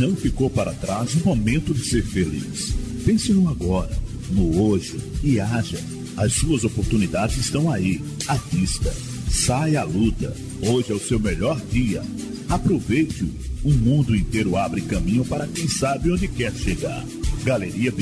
Não ficou para trás o momento de ser feliz. Pense no agora, no hoje e haja. As suas oportunidades estão aí, à vista. Saia à luta. Hoje é o seu melhor dia. Aproveite-o. O mundo inteiro abre caminho para quem sabe onde quer chegar. Galeria